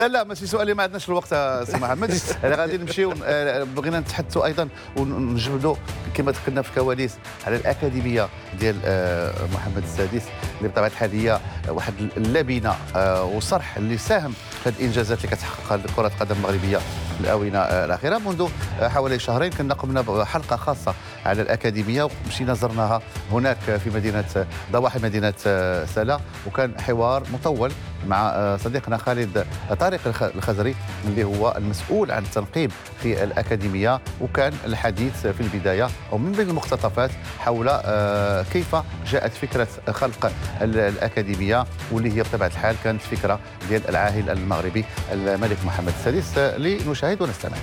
لا ماشي سؤالي، ما عندناش الوقت سي محمد. غادي نمشيو، بغينا نتحدثوا ايضا ونجبدوا كما ذكرنا في الكواليس على الاكاديميه ديال محمد السادس، اللي بطبيعه الحال هي واحد اللبنه وصرح اللي ساهم في هذه الانجازات اللي كتحققها كره القدم المغربيه في الاونه الاخيره. منذ حوالي شهرين كنا قمنا بحلقه خاصه على الاكاديميه، ومشينا زرناها هناك في مدينه ضواحي مدينه سلا، وكان حوار مطول مع صديقنا خالد طارق الخزري اللي هو المسؤول عن التنقيب في الأكاديمية. وكان الحديث في البداية أو من بين المقتطفات حول كيف جاءت فكرة خلق الأكاديمية، واللي هي بطبيعة الحال كانت فكرة ديال العاهل المغربي الملك محمد السادس. لنشاهد ونستمع.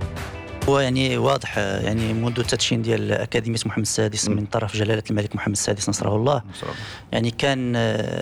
هو يعني واضح يعني منذ التدشين ديال أكاديمية محمد السادس من طرف جلالة الملك محمد السادس نصره الله، يعني كان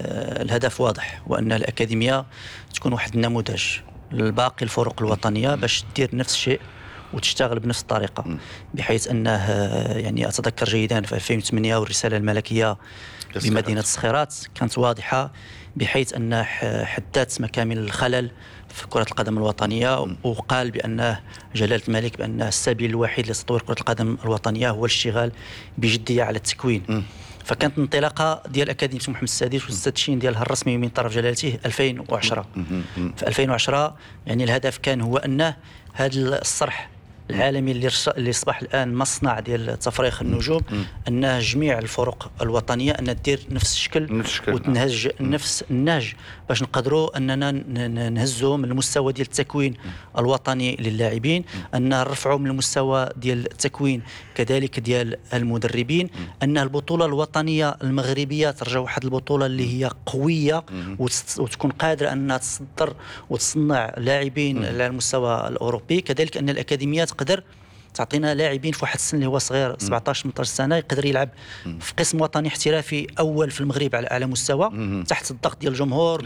الهدف واضح، وأن الأكاديمية تكون واحد النموذج لباقي الفروق الوطنية باش دير نفس الشيء وتشتغل بنفس الطريقة، بحيث أنه يعني أتذكر جيدا في 2008 والرسالة الملكية بمدينة الصخيرات كانت واضحة، بحيث أنه حددت مكامن الخلل في كرة القدم الوطنية، وقال بأنه جلالة الملك بأن السبيل الوحيد لتطوير كرة القدم الوطنية هو الاشتغال بجدية على التكوين. فكانت انطلاقة ديال أكاديمية محمد السادس والتدشين ديالها الرسمي من طرف جلالته 2010. في 2010 يعني الهدف كان هو أنه هذا الصرح العالمي اللي اصبح الان مصنع ديال تفريخ النجوم، ان جميع الفرق الوطنيه ان دير نفس الشكل وتنهج نفس النهج باش نقدروا اننا نهزوا من المستوى ديال التكوين الوطني للاعبين، ان نرفعوا من المستوى ديال التكوين كذلك ديال المدربين، ان البطوله الوطنيه المغربيه ترجع واحد البطوله اللي هي قويه وتكون قادره انها تصدر وتصنع لاعبين على المستوى الاوروبي، كذلك ان الاكاديميات تقدر تعطينا لاعبين في واحد السن اللي هو صغير 17 18 سنه يقدر يلعب في قسم وطني احترافي اول في المغرب على اعلى مستوى، تحت الضغط ديال الجمهور،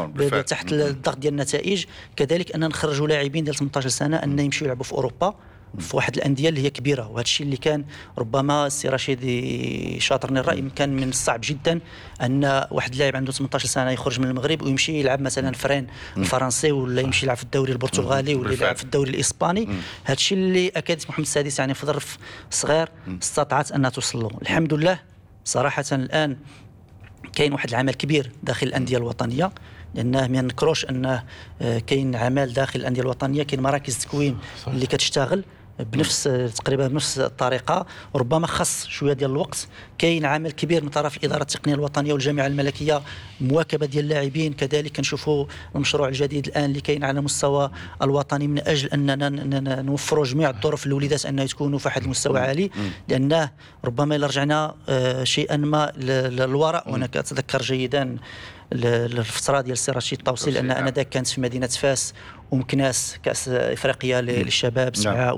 تحت الضغط ديال النتائج، كذلك ان نخرجوا لاعبين ديال 18 سنه ان يمشيوا يلعبوا في اوروبا في واحد الانديه اللي هي كبيره. وهذا الشيء اللي كان ربما السي رشيد شاطرني الراي، كان من الصعب جدا ان واحد اللاعب عنده 18 سنه يخرج من المغرب ويمشي يلعب مثلا فرين الفرنسي، ولا يمشي يلعب في الدوري البرتغالي، ولا يلعب في الدوري الاسباني. هذا الشيء اللي اكاديميه محمد السادس يعني في ظرف صغير استطاعت انها توصل له. الحمد لله صراحه الان كاين واحد العمل كبير داخل الانديه الوطنيه، لانه ما نكروش انه كاين عمل داخل الانديه الوطنيه، كاين مراكز تكوين اللي كتشتغل بنفس تقريبا بنفس الطريقه، ربما خص شويه ديال الوقت. كاين عمل كبير من طرف الاداره التقنيه الوطنيه والجامعه الملكيه، مواكبه ديال اللاعبين، كذلك كنشوفوا المشروع الجديد الان اللي كاين على المستوى الوطني من اجل اننا نوفروا جميع الظروف للوليدات انه يكونوا في واحد المستوى عالي، لانه ربما الا رجعنا شيئا ما للوراء، وانا كاتذكر جيدا الفتره ديال السي رشيد الطوسي، لان انا ذاك كانت في مدينه فاس ومكناس كاس افريقيا للشباب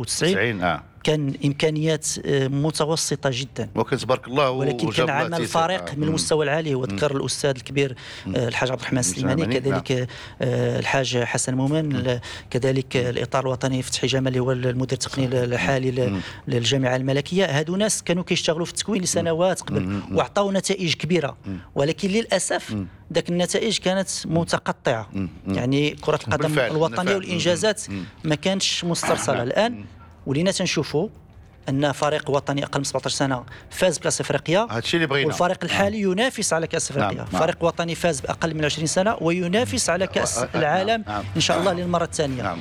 97 كان امكانيات متوسطه جدا، وكان تبارك الله، ولكن كان عمل الفريق من المستوى العالي. وذكر الاستاذ الكبير الحاج عبد الرحمن السليماني، كذلك الحاج حسن مومن، كذلك الاطار الوطني فتحي جمال اللي هو المدير التقني الحالي للجامعه الملكيه. هادو ناس كانوا كيشتغلوا في التكوين لسنوات قبل وعطاو نتائج كبيره، ولكن للاسف ذاك النتائج كانت متقطعه. يعني كره القدم الوطنيه والانجازات ما كانتش مسترسله. الان ولينا تنشوفوا ان فريق وطني اقل من 17 سنه فاز بكاس افريقيا، هادشي اللي بغينا، والفريق الحالي ينافس على كاس افريقيا. فريق وطني فاز باقل من 20 سنه وينافس على كاس العالم ان شاء الله للمره الثانيه.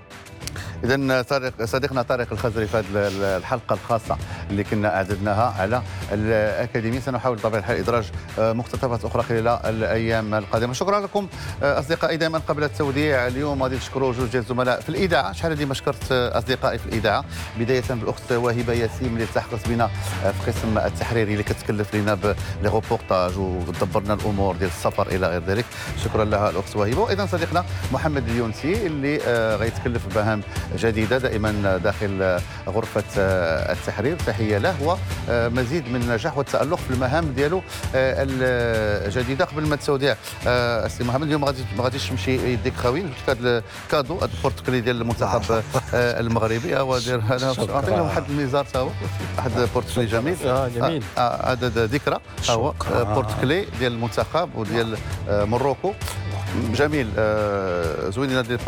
إذا صديقنا طارق الخزري في هذه الحلقة الخاصة اللي كنا أعددناها على الأكاديمية، سنحاول بطبيعة الحال إدراج مقتطفات أخرى خلال الأيام القادمة. شكرا لكم أصدقائي. دائما قبل التوديع اليوم غادي نشكروا جوج ديال الزملاء في الإذاعة. شحال هذه ما شكرت أصدقائي في الإذاعة، بداية بالأخت وهبة ياسين اللي التحقت بنا في قسم التحريري، اللي كتكلف لنا بلي روبورتاج وتدبرنا الأمور ديال السفر إلى غير ذلك. شكرا لها الأخت وهبة. وأيضا صديقنا محمد اليونسي اللي غيتكلف بمهام جديدة دائما داخل غرفة التحرير. تحية له ومزيد من النجاح والتألق في المهام ديالو الجديدة. قبل ما تسوديع السي محمد، اليوم ما غاديش تمشي يديك خاويين، هذا الكادو، هذا البورتكلي ديال المنتخب المغربي، هو دير هذا، عطينا واحد الميزار تا هو، واحد البورتكلي جميل جميل، هذا ذكرى، هو بورتكلي ديال المنتخب وديال موروكو. جميل. زوينين